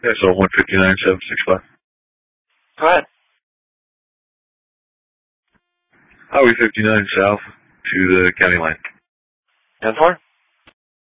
Yeah, so 159-765. Go ahead. Highway 59 south to the county line. 10-4?